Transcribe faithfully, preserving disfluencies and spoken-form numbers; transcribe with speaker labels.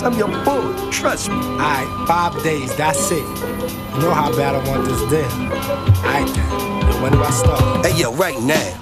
Speaker 1: weeks, I'm your boy. Trust me.
Speaker 2: Alright, five days, that's it. You know how bad I want this deal. Alright then, when do I start?
Speaker 1: Hey, yo, right now.